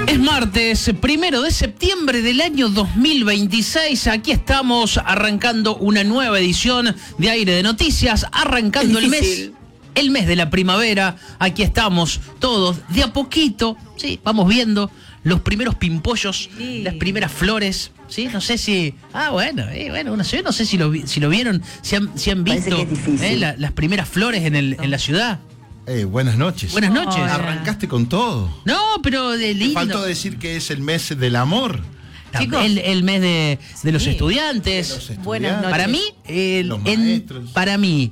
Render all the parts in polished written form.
Es martes, 1 de septiembre del año 2026. Aquí estamos arrancando una nueva edición de Aire de Noticias, arrancando el mes de la primavera. Aquí estamos todos de a poquito, sí, vamos viendo los primeros pimpollos, las primeras flores, sí, no sé si, bueno, no sé si lo vieron, si han visto las primeras flores en la ciudad. Buenas noches. Buenas noches. Arrancaste con todo. No, pero de lindo. Faltó decir que es el mes del amor. Chicos, el mes de los estudiantes. Buenas noches. Para mí, Los maestros. para mí,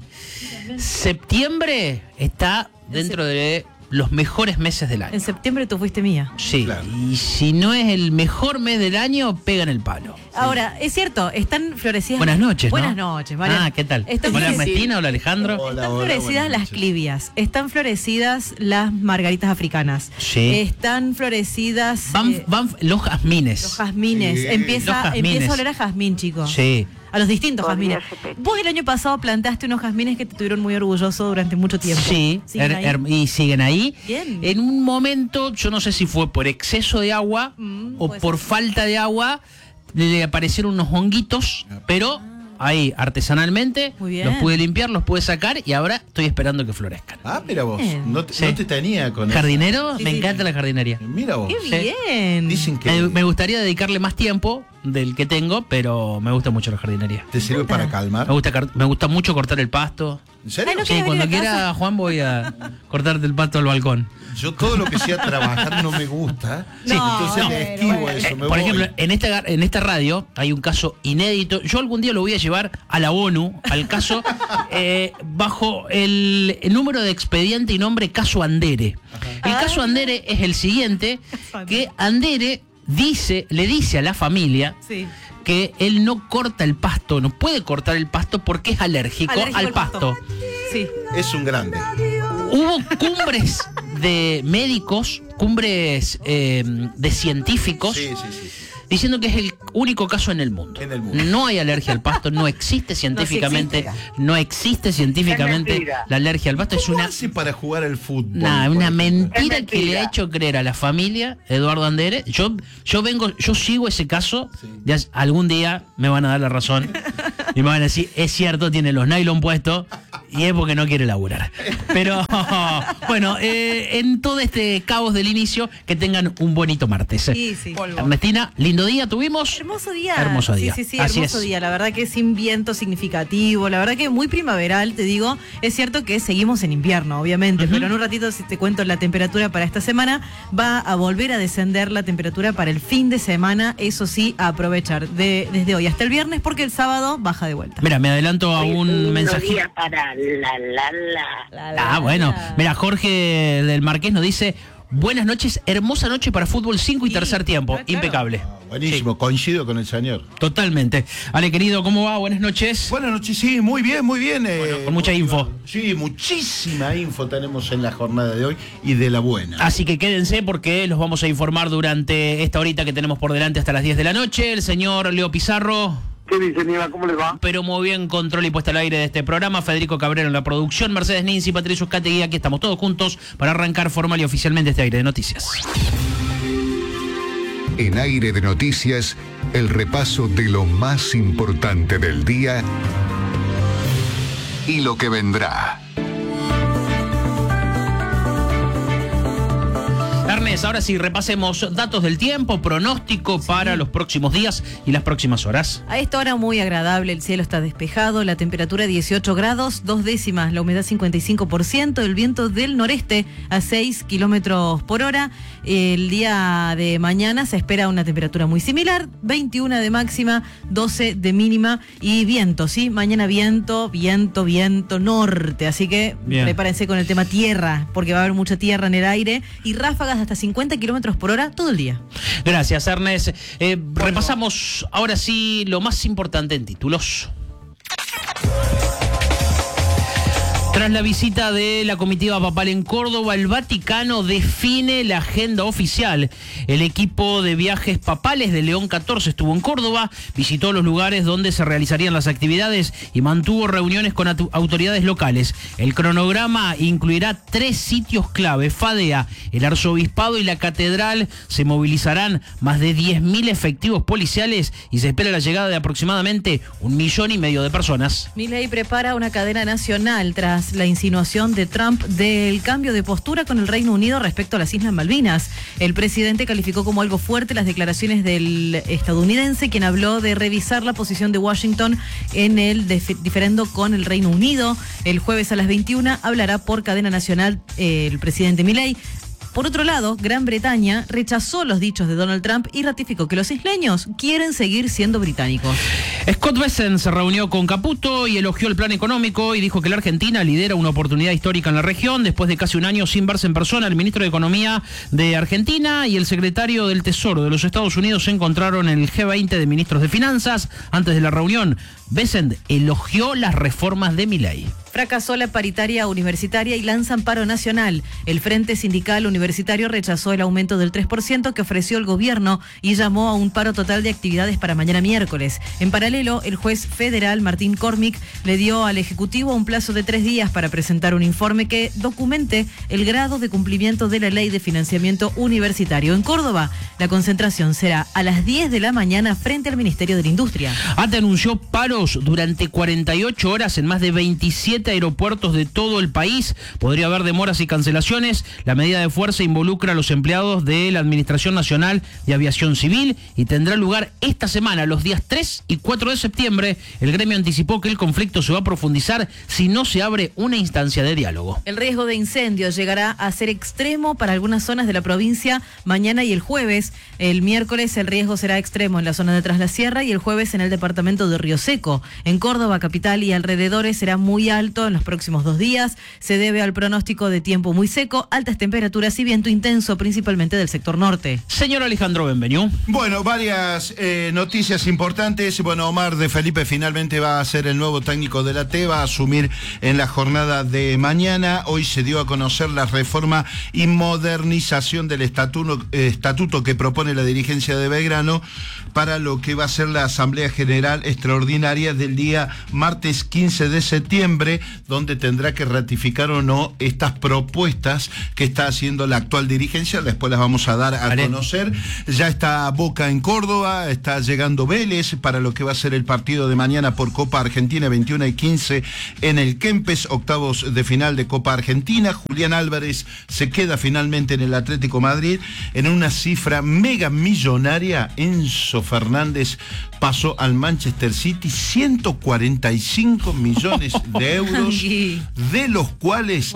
septiembre está dentro de los mejores meses del año. En septiembre tú fuiste mía. Sí, Claro. y si no es el mejor mes del año, pegan el palo. Ahora, es cierto, están florecidas. Buenas noches, ¿no? Buenas noches, Mariana. ¿Qué tal? Están Hola, florecidas- Ernestina, hola, Alejandro. Hola, Están hola, florecidas buenas las noches. clivias, están florecidas las margaritas africanas, Sí. están florecidas Van los jazmines. los jazmines. Sí. Los Empieza jazmines. a oler a jazmín, chicos. Sí. A los distintos Podría jazmines. repetir. Vos el año pasado plantaste unos jazmines que te tuvieron muy orgulloso durante mucho tiempo. Sí, ¿Siguen ahí? y siguen ahí. Bien. En un momento, yo no sé si fue por exceso de agua o puede por ser. falta de agua, le aparecieron unos honguitos, pero ahí, artesanalmente, Muy bien. los pude limpiar, los pude sacar y ahora estoy esperando que florezcan. Mira vos, Bien. no Sí. te tenía con ¿Jardinero? Sí, Me sí. encanta la jardinería. Mira vos. ¡Qué bien! Dicen que Me gustaría dedicarle más tiempo del que tengo, pero me gusta mucho la jardinería. te sirve para calmar. Me gusta mucho cortar el pasto. ¿En serio? Ay, no Sí, ¿Quieres cuando venir a quiera, casa? Juan, voy a cortarte el pasto al balcón. Yo todo lo que sea trabajar no me gusta. Sí, Entonces no, me esquivo bueno. eso. Me Por voy. ejemplo, en esta radio hay un caso inédito. Yo algún día lo voy a llevar a la ONU, al caso, bajo el número de expediente y nombre caso Andere. El caso Andere es el siguiente, que Andere le dice a la familia Sí. que él no corta el pasto, no puede cortar el pasto porque es alérgico al pasto. Sí. Es un grande. Hubo cumbres de médicos, cumbres de científicos, Sí, sí, sí. diciendo que es el único caso en el mundo. En el mundo. No hay alergia al pasto, no existe científicamente, no existe científicamente mentira. la alergia al pasto. Es ¿Cómo una, hace para jugar al fútbol? una por ejemplo? mentira Es que le ha mentira. hecho creer a la familia Eduardo Andere. Yo sigo ese caso, Sí. algún día me van a dar la razón y me van a decir, es cierto, tiene los nylon puestos y es porque no quiere laburar. Pero bueno, en todo este caos del inicio, que tengan un bonito martes. Sí, sí. Ernestina, lindo día tuvimos. Hermoso día. Hermoso día. Sí, Así hermoso es. día. La verdad que sin viento significativo, la verdad que muy primaveral, te digo. Es cierto que seguimos en invierno, obviamente, pero en un ratito, si te cuento la temperatura para esta semana, va a volver a descender la temperatura para el fin de semana. Eso sí, a aprovechar desde hoy hasta el viernes, porque el sábado baja de vuelta. Mira, me adelanto a un Lindo mensajito. día para Bueno, mira, Jorge del Marqués nos dice, buenas noches, hermosa noche para fútbol 5 y Sí, tercer tiempo. claro. Impecable. Buenísimo, coincido con el señor. Totalmente. Ale, querido, ¿cómo va? Buenas noches. Buenas noches, sí, muy bien, muy bien. con mucha info. Sí, muchísima info tenemos en la jornada de hoy y de la buena. Así que quédense porque los vamos a informar durante esta horita que tenemos por delante hasta las 10 de la noche. El señor Leo Pizarro, ¿Qué dice, Niva? ¿Cómo le va? pero muy bien, control y puesta al aire de este programa. Federico Cabrera en la producción, Mercedes Ninzi, Patricio Uzcategui. Aquí estamos todos juntos para arrancar formal y oficialmente este Aire de Noticias. En Aire de Noticias, el repaso de lo más importante del día y lo que vendrá. Ernest, ahora sí, repasemos datos del tiempo, pronóstico para los próximos días y las próximas horas. A esta hora muy agradable, el cielo está despejado, la temperatura 18 grados, 2 décimas, la humedad 55%, el viento del noreste a 6 kilómetros por hora. El día de mañana se espera una temperatura muy similar, 21 de máxima, 12 de mínima y viento, ¿sí? Mañana viento norte, así que Bien. prepárense con el tema tierra, porque va a haber mucha tierra en el aire y ráfagas hasta 50 kilómetros por hora todo el día. Gracias, Ernest. Repasamos ahora sí lo más importante en títulos. Tras la visita de la comitiva papal en Córdoba, el Vaticano define la agenda oficial. El equipo de viajes papales de León XIV estuvo en Córdoba, visitó los lugares donde se realizarían las actividades y mantuvo reuniones con autoridades locales. El cronograma incluirá 3 sitios clave: Fadea, el arzobispado y la catedral. Se movilizarán más de 10.000 efectivos policiales y se espera la llegada de aproximadamente 1,5 millones de personas. Milei prepara una cadena nacional tras la insinuación de Trump del cambio de postura con el Reino Unido respecto a las Islas Malvinas. El presidente calificó como algo fuerte las declaraciones del estadounidense, quien habló de revisar la posición de Washington en el diferendo con el Reino Unido. El jueves a las 21 hablará por cadena nacional el presidente Milei. Por otro lado, Gran Bretaña rechazó los dichos de Donald Trump y ratificó que los isleños quieren seguir siendo británicos. Scott Bessent se reunió con Caputo y elogió el plan económico y dijo que la Argentina lidera una oportunidad histórica en la región. Después de casi un año sin verse en persona, el ministro de Economía de Argentina y el secretario del Tesoro de los Estados Unidos se encontraron en el G20 de ministros de Finanzas. Antes de la reunión, Bessent elogió las reformas de Milei. Fracasó la paritaria universitaria y lanzan paro nacional. El Frente Sindical Universitario rechazó el aumento del 3% que ofreció el gobierno y llamó a un paro total de actividades para mañana miércoles. En paralelo, el juez federal Martín Cormick le dio al Ejecutivo un plazo de 3 días para presentar un informe que documente el grado de cumplimiento de la ley de financiamiento universitario. En Córdoba, la concentración será a las 10 de la mañana frente al Ministerio de la Industria. ATE anunció paros durante 48 horas en más de 27 aeropuertos de todo el país. Podría haber demoras y cancelaciones. La medida de fuerza involucra a los empleados de la Administración Nacional de Aviación Civil y tendrá lugar esta semana, los días 3 y 4 de septiembre. El gremio anticipó que el conflicto se va a profundizar si no se abre una instancia de diálogo. El riesgo de incendio llegará a ser extremo para algunas zonas de la provincia mañana y el jueves. El miércoles el riesgo será extremo en la zona de Tras la Sierra y el jueves en el departamento de Río Seco. En Córdoba, capital y alrededores será muy alto en los próximos 2 días. Se debe al pronóstico de tiempo muy seco, altas temperaturas y viento intenso, principalmente del sector norte. Señor Alejandro Benvenu. Bueno, varias noticias importantes. Bueno, Omar de Felipe finalmente va a ser el nuevo técnico de la T, va a asumir en la jornada de mañana. Hoy se dio a conocer la reforma y modernización del estatuto que propone la dirigencia de Belgrano para lo que va a ser la Asamblea General Extraordinaria del día martes 15 de septiembre, donde tendrá que ratificar o no estas propuestas que está haciendo la actual dirigencia. Después las vamos a dar a conocer. Ya está Boca en Córdoba, está llegando Vélez para lo que va a ser el partido de mañana por Copa Argentina, 21 y 15 en el Kempes, octavos de final de Copa Argentina. Julián Álvarez se queda finalmente en el Atlético Madrid en una cifra mega millonaria. Enzo Fernández pasó al Manchester City, 145 millones de euros, de los cuales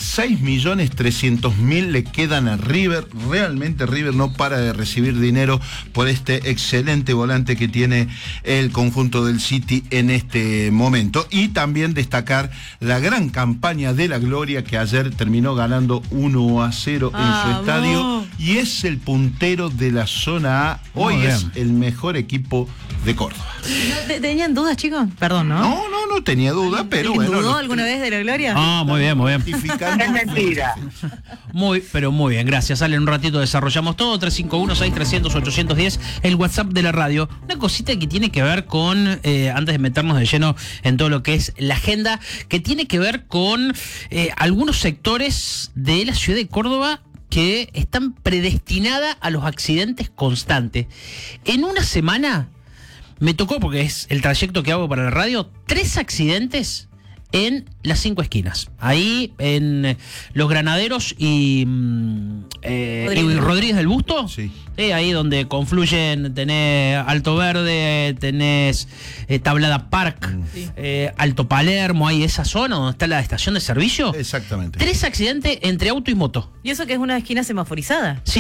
6.300.000 le quedan a River. Realmente River no para de recibir dinero por este excelente volante que tiene el conjunto del City en este momento. Y también destacar la gran campaña de la Gloria, que ayer terminó ganando 1-0 en su estadio y es el puntero de la zona A. Hoy es el mejor equipo de Córdoba. ¿Tenían dudas, chicos? Perdón, ¿no? No tenía duda, pero bueno. ¿Dudó alguna vez de la Gloria? Muy bien, muy bien. Es mentira. Muy bien, gracias. Ale, en un ratito desarrollamos todo. 351-6300-810, el WhatsApp de la radio. Una cosita que tiene que ver con, antes de meternos de lleno en todo lo que es la agenda, que tiene que ver con algunos sectores de la ciudad de Córdoba que están predestinadas a los accidentes constantes. En una semana me tocó, porque es el trayecto que hago para la radio, 3 accidentes en las 5 esquinas. Ahí en Los Granaderos y Rodríguez del Busto. Sí. Ahí donde confluyen, tenés Alto Verde, tenés Tablada Park, Alto Palermo, ahí esa zona donde está la estación de servicio. Exactamente. 3 accidentes entre auto y moto. ¿Y eso que es una esquina semaforizada? Sí,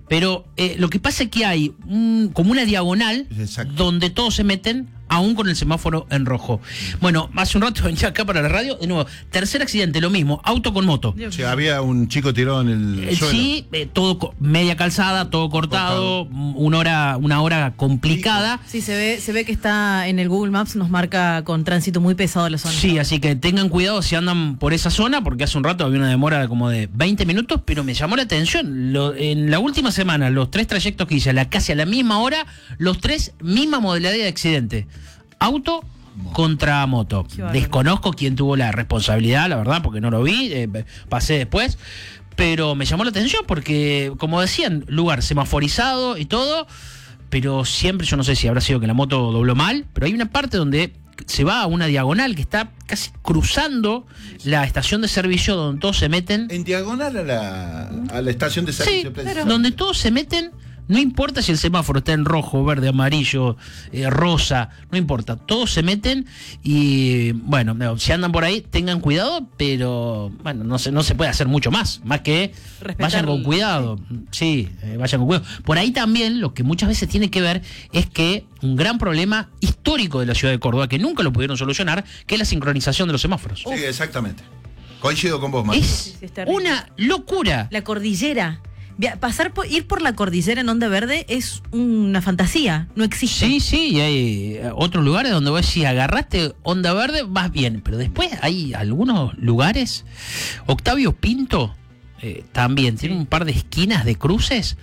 Pero lo que pasa es que hay como una diagonal donde todos se meten, aún con el semáforo en rojo. Bueno, hace un rato venía acá para la radio, de nuevo, tercer accidente, lo mismo, auto con moto. Sí, había un chico tirado en el suelo. Sí, todo media calzada, todo cortado. Una hora complicada. Sí, se ve que está en el Google Maps, nos marca con tránsito muy pesado la zona. Sí, así que tengan cuidado si andan por esa zona, porque hace un rato había una demora como de 20 minutos, pero me llamó la atención. En la última semana, los 3 trayectos que hice, casi a la misma hora, los 3, misma modalidad de accidente. Auto contra moto. Desconozco quién tuvo la responsabilidad, la verdad, porque no lo vi, pasé después, pero me llamó la atención porque, como decían, lugar semaforizado y todo, pero siempre, yo no sé si habrá sido que la moto dobló mal, pero hay una parte donde se va a una diagonal que está casi cruzando la estación de servicio donde todos se meten. En diagonal a la estación de servicio. Sí, donde todos se meten. No importa si el semáforo está en rojo, verde, amarillo, rosa, no importa. Todos se meten y, bueno, si andan por ahí, tengan cuidado, pero, bueno, no se puede hacer mucho más que vayan con cuidado. Sí, vayan con cuidado. Por ahí también lo que muchas veces tiene que ver es que un gran problema histórico de la ciudad de Córdoba, que nunca lo pudieron solucionar, que es la sincronización de los semáforos. Sí, exactamente. Coincido con vos, Marco. Es una locura. La cordillera. Ir por la cordillera en onda verde es una fantasía, no existe. Sí, y hay otros lugares donde vos si agarraste onda verde, vas bien, pero después hay algunos lugares, Octavio Pinto también tiene un par de esquinas de cruces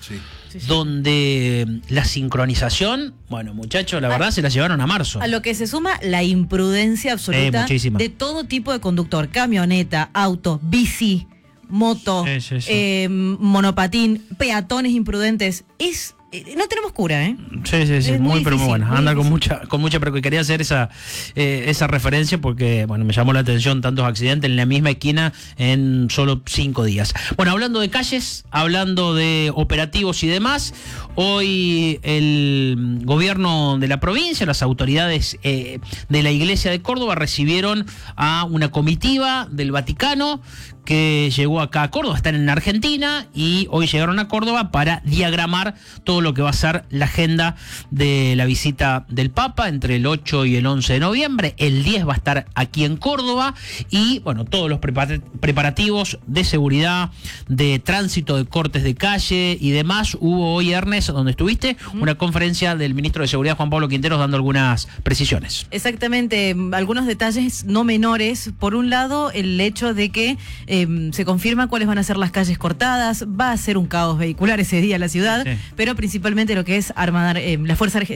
donde la sincronización, bueno, muchachos, la verdad se la llevaron a marzo. A lo que se suma la imprudencia absoluta de todo tipo de conductor, camioneta, auto, bici, moto, monopatín, peatones imprudentes. No tenemos cura, ¿eh? Sí, muy bueno. Anda con mucha pero quería hacer esa referencia porque, bueno, me llamó la atención tantos accidentes en la misma esquina en solo 5 días. Bueno, hablando de calles, hablando de operativos y demás, hoy el gobierno de la provincia, las autoridades de la Iglesia de Córdoba recibieron a una comitiva del Vaticano que llegó acá a Córdoba, están en Argentina y hoy llegaron a Córdoba para diagramar todo lo que va a ser la agenda de la visita del Papa entre el 8 y el 11 de noviembre. El 10 va a estar aquí en Córdoba y, bueno, todos los preparativos de seguridad, de tránsito, de cortes de calle y demás. Hubo hoy, Ernest, donde estuviste, una conferencia del ministro de Seguridad, Juan Pablo Quinteros, dando algunas precisiones. Exactamente, algunos detalles no menores. Por un lado, el hecho de que se confirma cuáles van a ser las calles cortadas, va a ser un caos vehicular ese día en la ciudad, pero principalmente lo que es armar la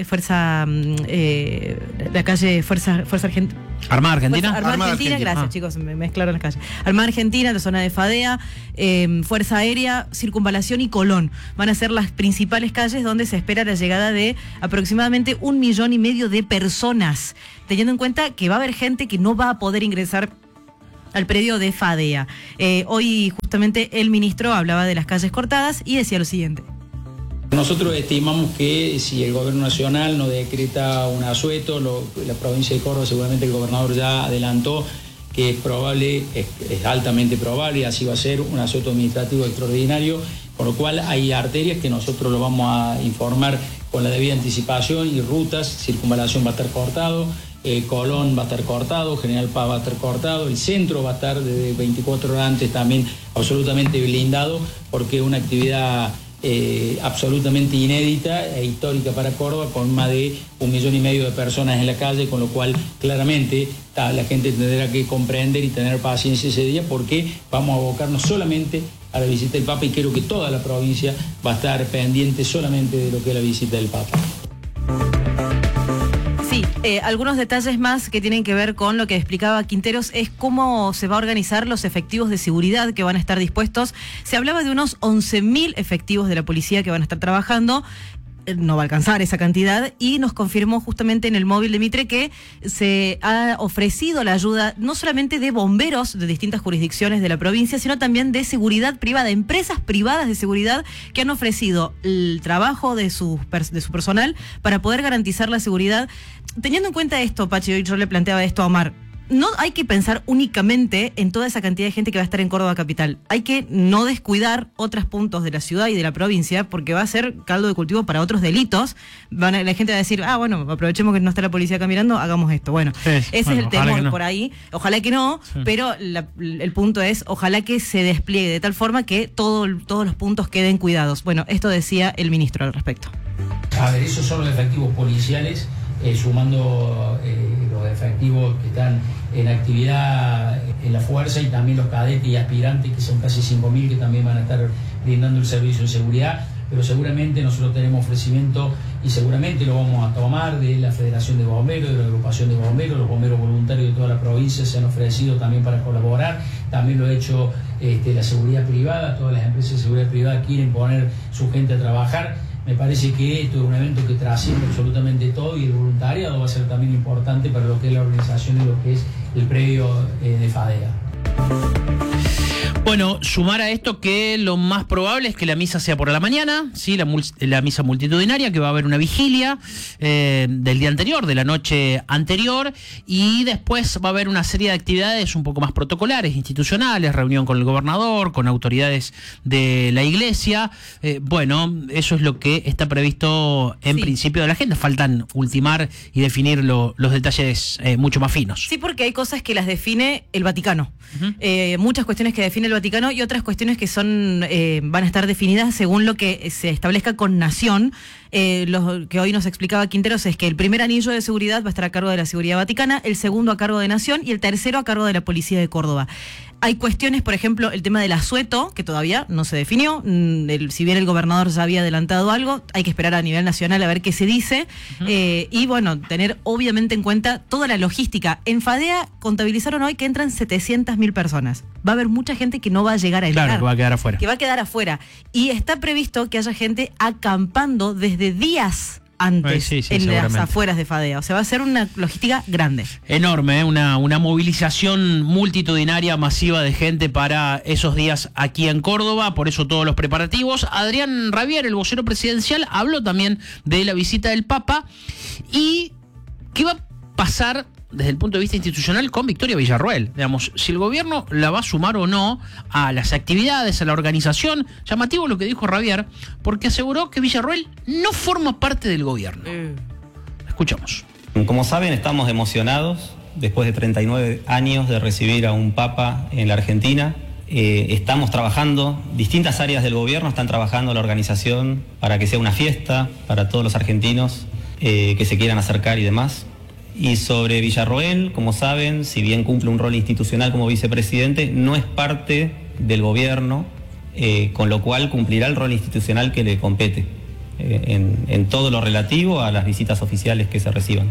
calle Fuerza Argentina. Armada Argentina. Armada Argentina, gracias chicos, me mezclaron las calles. Armada Argentina, la zona de Fadea, Fuerza Aérea, Circunvalación y Colón. Van a ser las principales calles donde se espera la llegada de aproximadamente 1,5 millones de personas, teniendo en cuenta que va a haber gente que no va a poder ingresar al predio de Fadea. Hoy justamente el ministro hablaba de las calles cortadas y decía lo siguiente. Nosotros estimamos que si el gobierno nacional no decreta un asueto, la provincia de Córdoba, seguramente el gobernador ya adelantó que es probable, es altamente probable, y así va a ser un asueto administrativo extraordinario, con lo cual hay arterias que nosotros lo vamos a informar con la debida anticipación y rutas. Circunvalación va a estar cortado, Colón va a estar cortado, General Paz va a estar cortado, el centro va a estar desde 24 horas antes también absolutamente blindado, porque es una actividad absolutamente inédita e histórica para Córdoba, con más de 1,5 millones de personas en la calle, con lo cual claramente la gente tendrá que comprender y tener paciencia ese día, porque vamos a abocarnos solamente a la visita del Papa, y creo que toda la provincia va a estar pendiente solamente de lo que es la visita del Papa. Sí, algunos detalles más que tienen que ver con lo que explicaba Quinteros es cómo se va a organizar los efectivos de seguridad que van a estar dispuestos. Se hablaba de unos 11.000 efectivos de la policía que van a estar trabajando. No va a alcanzar esa cantidad, y nos confirmó justamente en el móvil de Mitre que se ha ofrecido la ayuda no solamente de bomberos de distintas jurisdicciones de la provincia, sino también de seguridad privada, empresas privadas de seguridad que han ofrecido el trabajo de su personal para poder garantizar la seguridad. Teniendo en cuenta esto, Pachi, hoy yo le planteaba esto a Omar, no hay que pensar únicamente en toda esa cantidad de gente que va a estar en Córdoba capital. Hay que no descuidar otros puntos de la ciudad y de la provincia, porque va a ser caldo de cultivo para otros delitos. La gente va a decir, bueno, aprovechemos que no está la policía acá mirando, hagamos esto. Bueno, ese es el temor por ahí. Ojalá que no, pero el punto es, ojalá que se despliegue de tal forma que todos los puntos queden cuidados. Bueno, esto decía el ministro al respecto. A ver, esos son los efectivos policiales, sumando los efectivos que están en actividad en la fuerza y también los cadetes y aspirantes, que son casi 5.000, que también van a estar brindando el servicio de seguridad. Pero seguramente nosotros tenemos ofrecimiento y seguramente lo vamos a tomar de la Federación de Bomberos, de la Agrupación de Bomberos, los bomberos voluntarios de toda la provincia se han ofrecido también para colaborar. También lo ha hecho la seguridad privada, todas las empresas de seguridad privada quieren poner su gente a trabajar. Me parece que esto es un evento que trasciende absolutamente todo y el voluntariado va a ser también importante para lo que es la organización y lo que es el predio de FADEA. Bueno, sumar a esto que lo más probable es que la misa sea por la mañana, ¿sí? La misa multitudinaria, que va a haber una vigilia del día anterior, de la noche anterior, y después va a haber una serie de actividades un poco más protocolares, institucionales, reunión con el gobernador, con autoridades de la iglesia. Bueno, eso es lo que está previsto en principio de la agenda. Faltan ultimar y definir los detalles mucho más finos. Sí, porque hay cosas que las define el Vaticano. Muchas cuestiones que define el Vaticano y otras cuestiones que van a estar definidas según lo que se establezca con Nación. Lo que hoy nos explicaba Quinteros es que el primer anillo de seguridad va a estar a cargo de la Seguridad Vaticana, el segundo a cargo de Nación y el tercero a cargo de la Policía de Córdoba. Hay cuestiones, por ejemplo, el tema del asueto, que todavía no se definió. Si bien el gobernador ya había adelantado algo, hay que esperar a nivel nacional a ver qué se dice. Y bueno, tener obviamente en cuenta toda la logística. En FADEA contabilizaron hoy que entran 700.000 personas. Va a haber mucha gente que no va a llegar a entrar. Claro, que va a quedar afuera. Que va a quedar afuera. Y está previsto que haya gente acampando desde días antes en las afueras de FADEA. O sea, va a ser una logística grande. Enorme, una movilización multitudinaria masiva de gente para esos días aquí en Córdoba, por eso todos los preparativos. Adrián Rabier, el vocero presidencial, habló también de la visita del Papa y qué va a pasar desde el punto de vista institucional con Victoria Villarroel. Digamos, si el gobierno la va a sumar o no a las actividades, a la organización. Llamativo lo que dijo Rabier, porque aseguró que Villarroel no forma parte del gobierno. Escuchamos. Como saben, estamos emocionados después de 39 años de recibir a un Papa en la Argentina. Estamos trabajando, distintas áreas del gobierno están trabajando la organización para que sea una fiesta para todos los argentinos que se quieran acercar y demás. Y sobre Villarroel, como saben, si bien cumple un rol institucional como vicepresidente, no es parte del gobierno, con lo cual cumplirá el rol institucional que le compete en todo lo relativo a las visitas oficiales que se reciban.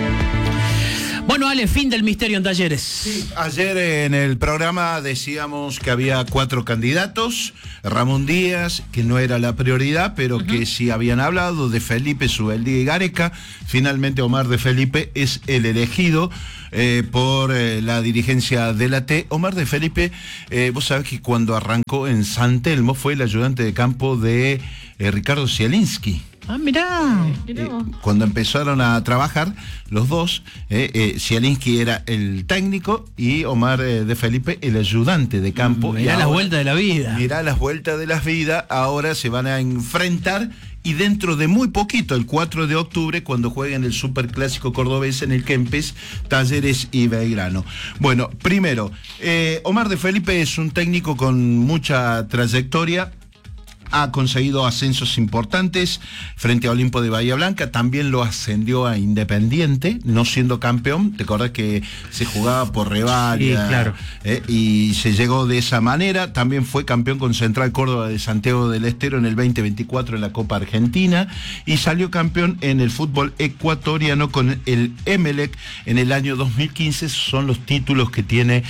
Bueno, Ale, fin del misterio en Talleres. Sí, ayer en el programa decíamos que había 4 candidatos. Ramón Díaz, que no era la prioridad, pero que sí habían hablado, de Felipe, Subeldía y Gareca. Finalmente Omar de Felipe es el elegido por la dirigencia de la T. Omar de Felipe, vos sabés que cuando arrancó en San Telmo fue el ayudante de campo de Ricardo Zielinski. Mirá. Cuando empezaron a trabajar los dos, Zielinski era el técnico y Omar de Felipe el ayudante de campo. Mirá las vueltas de la vida. Mirá las vueltas de la vida. Ahora se van a enfrentar y dentro de muy poquito, el 4 de octubre, cuando jueguen el Superclásico cordobés en el Kempes, Talleres y Belgrano. Bueno, primero, Omar de Felipe es un técnico con mucha trayectoria. Ha conseguido ascensos importantes frente a Olimpo de Bahía Blanca, también lo ascendió a Independiente, no siendo campeón. Te acordás que se jugaba por revalida, sí, claro. Y se llegó de esa manera. También fue campeón con Central Córdoba de Santiago del Estero en el 2024 en la Copa Argentina y salió campeón en el fútbol ecuatoriano con el Emelec en el año 2015. Son los títulos que tiene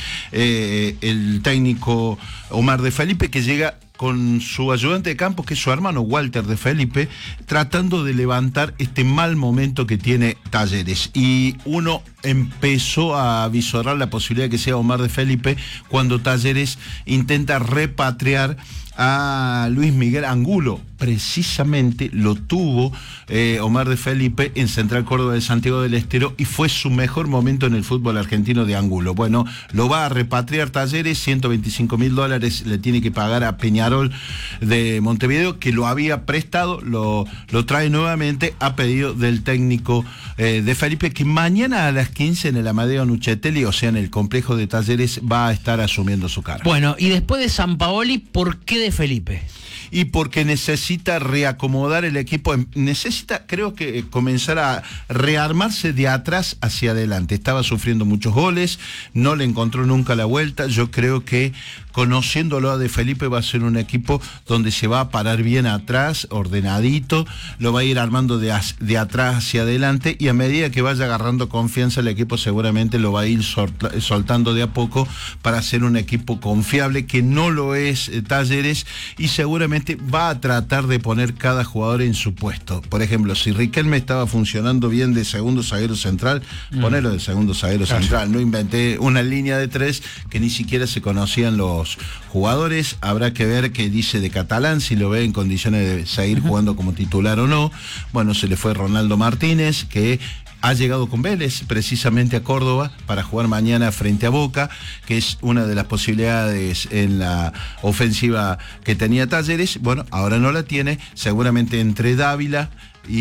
el técnico Omar de Felipe, que llega con su ayudante de campo, que es su hermano Walter de Felipe, tratando de levantar este mal momento que tiene Talleres. Y uno empezó a visorar la posibilidad de que sea Omar de Felipe cuando Talleres intenta repatriar a Luis Miguel Angulo. Precisamente lo tuvo Omar de Felipe en Central Córdoba de Santiago del Estero y fue su mejor momento en el fútbol argentino de Angulo. Bueno, lo va a repatriar Talleres, $125.000 le tiene que pagar a Peñarol de Montevideo, que lo había prestado, lo trae nuevamente a pedido del técnico de Felipe, que mañana a las 15 en el Amadeo Nuchetelli, o sea, en el complejo de Talleres, va a estar asumiendo su cargo. Bueno, y después de Sampaoli, ¿por qué de Felipe? Y porque necesita reacomodar el equipo, necesita, creo que, comenzar a rearmarse de atrás hacia adelante. Estaba sufriendo muchos goles, no le encontró nunca la vuelta. Yo creo que, conociéndolo a De Felipe, va a ser un equipo donde se va a parar bien atrás, ordenadito, lo va a ir armando de atrás hacia adelante, y a medida que vaya agarrando confianza el equipo, seguramente lo va a ir soltando de a poco para ser un equipo confiable, que no lo es Talleres, y seguramente va a tratar de poner cada jugador en su puesto. Por ejemplo, si Riquelme estaba funcionando bien de segundo zaguero central, ponelo de segundo zaguero central. No inventé una línea de 3 que ni siquiera se conocían los jugadores. Habrá que ver qué dice de Catalán, si lo ve en condiciones de seguir jugando como titular o no. Bueno, se le fue Ronaldo Martínez, que ha llegado con Vélez precisamente a Córdoba para jugar mañana frente a Boca, que es una de las posibilidades en la ofensiva que tenía Talleres. Bueno, ahora no la tiene, seguramente entre Dávila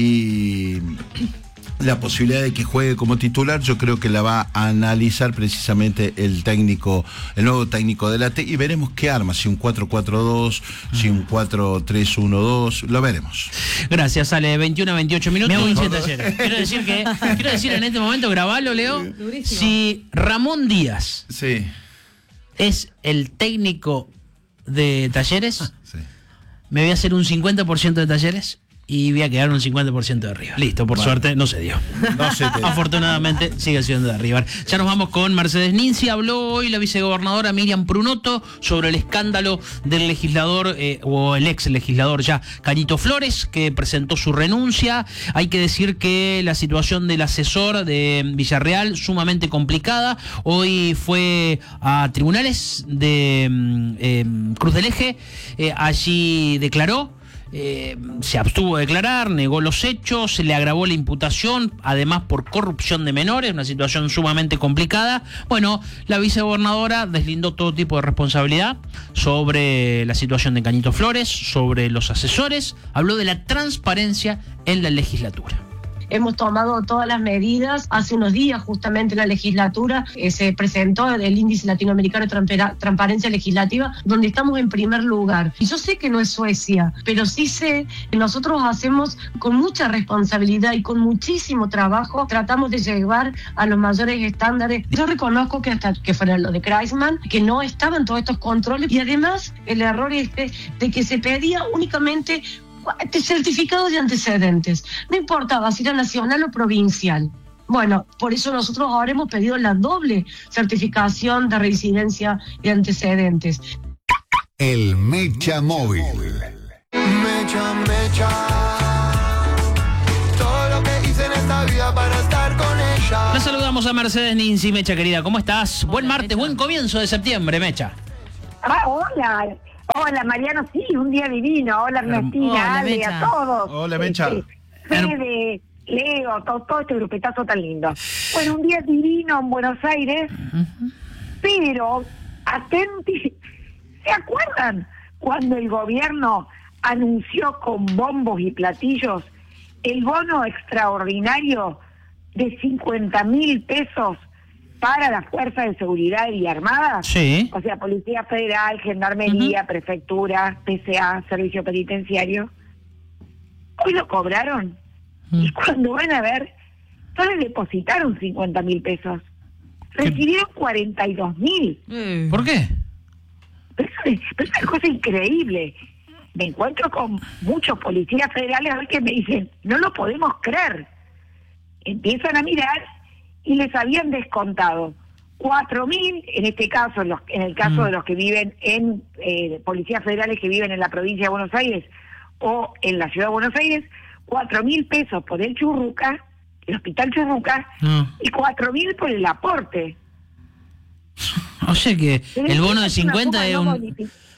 y la posibilidad de que juegue como titular, yo creo que la va a analizar precisamente el nuevo técnico de la T, y veremos qué arma, si un 4-4-2, si un 4-3-1-2, lo veremos. Gracias, Ale. 21 a 28 minutos. Me hago hincha de Talleres. Quiero decir en este momento, grabalo, Leo. Durísimo. Si Ramón Díaz Sí. es el técnico de Talleres, Sí. me voy a hacer un 50% de Talleres y voy a quedar un 50% de arriba. Listo, por suerte no se dio. No se te... Afortunadamente sigue siendo de arriba. Ya nos vamos con Mercedes Ninzi. Habló hoy la vicegobernadora Miriam Prunotto sobre el escándalo del legislador o el ex legislador ya Cañito Flores, que presentó su renuncia. Hay que decir que la situación del asesor de Villarreal sumamente complicada. Hoy fue a tribunales de Cruz del Eje. Allí declaró. Se abstuvo de declarar, negó los hechos, se le agravó la imputación, además por corrupción de menores, una situación sumamente complicada. Bueno, la vicegobernadora deslindó todo tipo de responsabilidad sobre la situación de Cañito Flores, sobre los asesores, habló de la transparencia en la legislatura. Hemos tomado todas las medidas. Hace unos días, justamente en la legislatura, se presentó el Índice Latinoamericano de Transparencia Legislativa, donde estamos en primer lugar. Y yo sé que no es Suecia, pero sí sé que nosotros hacemos con mucha responsabilidad y con muchísimo trabajo, tratamos de llevar a los mayores estándares. Yo reconozco que hasta que fuera lo de Kreisman, que no estaban todos estos controles, y además el error de que se pedía únicamente certificados de antecedentes. No importaba si era nacional o provincial. Bueno, por eso nosotros ahora hemos pedido la doble certificación de residencia de antecedentes. El Mecha Móvil. Mecha, todo lo que hice en esta vida para estar con ella. La saludamos a Mercedes Ninzi. Mecha, querida, ¿cómo estás? Hola, buen martes, Mecha. buen comienzo de septiembre, Mecha. Hola, Mariano, sí, un día divino. Hola, Ernestina, Hola, Ale, Mecha. a todos. Hola, Mecha. Fede, Leo, todo este grupetazo tan lindo. Bueno, un día divino en Buenos Aires, pero, atenti, ¿se acuerdan cuando el gobierno anunció con bombos y platillos el bono extraordinario de 50.000 pesos para las fuerzas de seguridad y armadas? Sí. O sea, Policía Federal, Gendarmería, Prefectura, PCA, Servicio Penitenciario. Hoy lo cobraron. Y cuando van a ver, no les depositaron 50.000 pesos. Recibieron 42.000. ¿Por qué? Pero es una cosa increíble. Me encuentro con muchos policías federales a ver que me dicen, no lo podemos creer. Empiezan a mirar y les habían descontado 4.000, en este caso, en el caso de los que viven en policías federales que viven en la provincia de Buenos Aires o en la ciudad de Buenos Aires, 4.000 pesos por el Churruca, el hospital Churruca, y 4.000 por el aporte. O sea que Pero el bono de es una 50 suma es no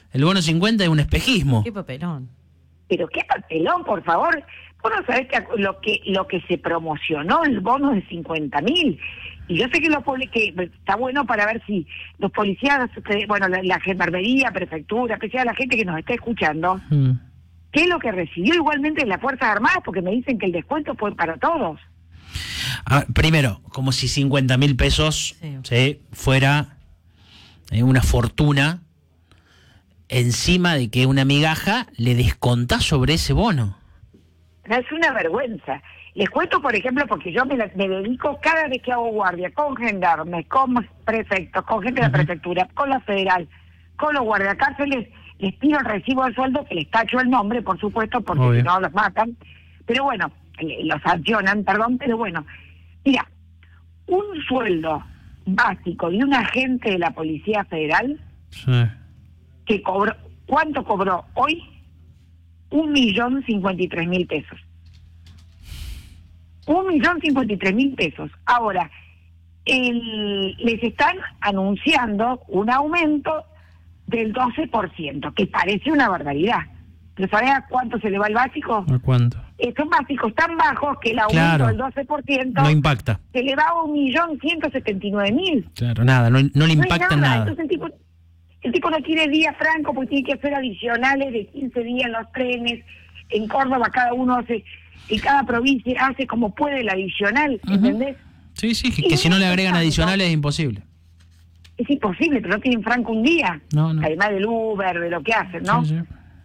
El bono 50 es un espejismo. Qué papelón. Pero qué papelón, por favor. Vos no sabés lo que se promocionó el bono de 50.000. Y yo sé que que está bueno para ver si los policías, bueno, la gendarmería, prefectura, especial la gente que nos está escuchando, ¿qué es lo que recibió igualmente las Fuerzas Armadas? Porque me dicen que el descuento fue para todos. Primero, como si 50.000 pesos ¿sí? fuera una fortuna, encima de que una migaja le descontás sobre ese bono. Es una vergüenza. Les cuento, por ejemplo, porque yo me dedico cada vez que hago guardia con gendarmes, con prefectos, con gente de la prefectura, con la federal, con los guardiacárceles, les pido el recibo de sueldo, que les tacho el nombre, por supuesto, porque si no los matan. Pero bueno, los sancionan, perdón, pero bueno. Mira, un sueldo básico de un agente de la Policía Federal que cobró, ¿cuánto cobró hoy? 1.053.000 pesos. 1.053.000 pesos. Ahora, les están anunciando un aumento del 12%, que parece una barbaridad. ¿Pero sabés a cuánto se le va el básico? ¿A cuánto? Estos básicos tan bajos que el aumento del 12% no impacta. Se le va a 1.179.000. Claro, nada, no le impacta nada. Entonces el tipo no tiene día franco porque tiene que hacer adicionales de 15 días en los trenes. En Córdoba cada uno hace, en cada provincia hace como puede el adicional, ¿entendés? Sí, que si no le agregan adicionales es imposible. Es imposible, pero no tienen franco un día. No. Además del Uber, de lo que hacen, ¿no? Sí.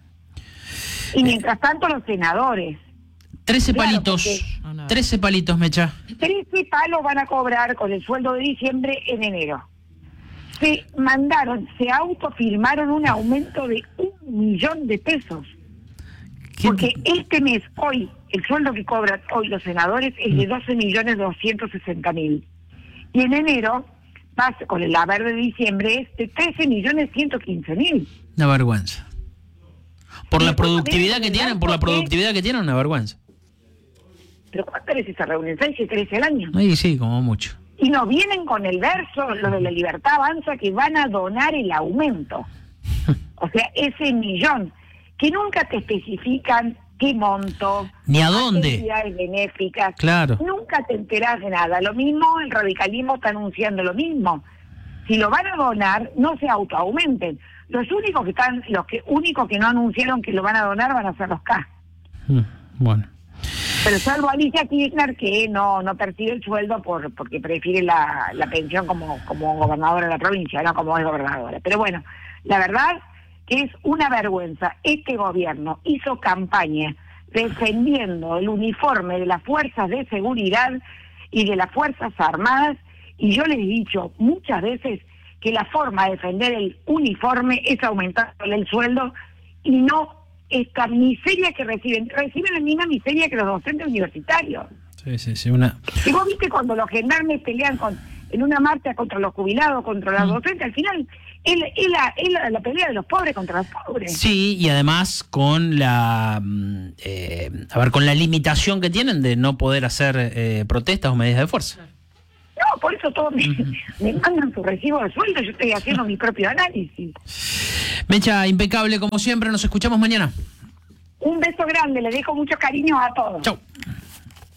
Y mientras tanto los senadores. 13 palitos, 13 palitos, Mecha. 13 palos van a cobrar con el sueldo de diciembre en enero. Se autofirmaron un aumento de 1.000.000 de pesos. Porque este mes, hoy, el sueldo que cobran hoy los senadores es de 12.260.000. Y en enero, con el haber de diciembre, es de 13.115.000. Una vergüenza. Por la productividad que tienen, una vergüenza. ¿Pero cuánto es esa reunión? ¿6 y 13 al año? Sí, como mucho. Y nos vienen con el verso, lo de la Libertad Avanza, que van a donar el aumento. O sea, ese 1.000.000, que nunca te especifican qué monto, ni a dónde, actividades benéficas. Claro. Nunca te enterás de nada. Lo mismo, el radicalismo está anunciando lo mismo. Si lo van a donar, no se autoaumenten. Los únicos que no anunciaron que lo van a donar van a ser los K. Bueno. Pero salvo Alicia Kirchner, que no percibe el sueldo porque prefiere la pensión como gobernadora de la provincia, no como es gobernadora. Pero bueno, la verdad que es una vergüenza. Este gobierno hizo campaña defendiendo el uniforme de las fuerzas de seguridad y de las Fuerzas Armadas, y yo les he dicho muchas veces que la forma de defender el uniforme es aumentarle el sueldo y no esta miseria que reciben la misma miseria que los docentes universitarios. Sí, Y vos viste cuando los gendarmes pelean en una marcha contra los jubilados, contra los docentes, al final es la pelea de los pobres contra los pobres. Sí, y además con la con la limitación que tienen de no poder hacer protestas o medidas de fuerza. No, por eso todos me mandan su recibo de sueldo, yo estoy haciendo mi propio análisis. Mecha, impecable como siempre, nos escuchamos mañana. Un beso grande, le dejo mucho cariño a todos. Chau.